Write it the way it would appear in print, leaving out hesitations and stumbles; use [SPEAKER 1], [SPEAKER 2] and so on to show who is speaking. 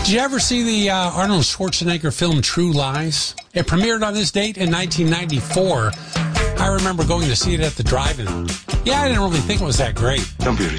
[SPEAKER 1] Did you ever see the Arnold Schwarzenegger film True Lies? It premiered on this date in 1994. I remember going to see it at the drive-in. Yeah, I didn't really think it was that great.
[SPEAKER 2] Don't be